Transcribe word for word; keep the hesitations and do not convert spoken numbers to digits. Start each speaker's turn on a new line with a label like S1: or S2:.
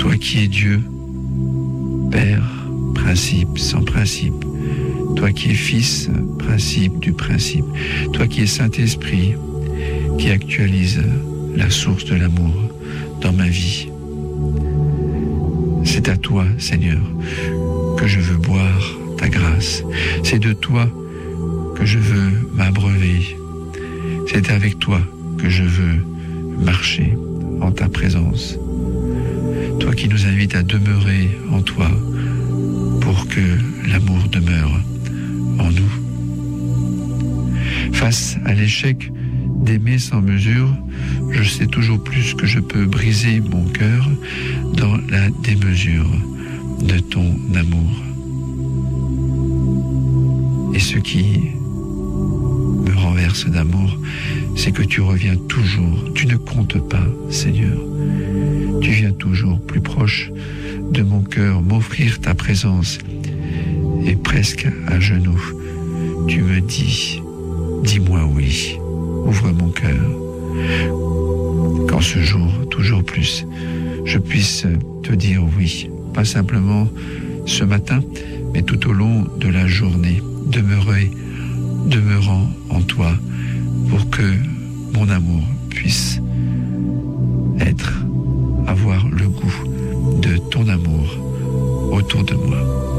S1: Toi qui es Dieu, Père, principe sans principe. Toi qui es Fils, principe du principe. Toi qui es Saint-Esprit, qui actualise la source de l'amour dans ma vie. C'est à toi, Seigneur, que je veux boire ta grâce. C'est de toi que je veux m'abreuver. C'est avec toi que je veux marcher en ta présence. Toi qui nous invites à demeurer en toi pour que l'amour demeure en nous. Face à l'échec d'aimer sans mesure, je sais toujours plus que je peux briser mon cœur dans la démesure de ton amour. Et ce qui me renverse d'amour, c'est que tu reviens toujours, tu ne comptes pas, Seigneur. Tu viens toujours plus proche de mon cœur, m'offrir ta présence. Et presque à genoux, tu me dis, dis-moi oui, ouvre mon cœur. Qu'en ce jour, toujours plus, je puisse te dire oui, pas simplement ce matin, mais tout au long de la journée, demeurer, demeurant en toi, pour que mon amour puisse être, avoir le goût de ton amour autour de moi.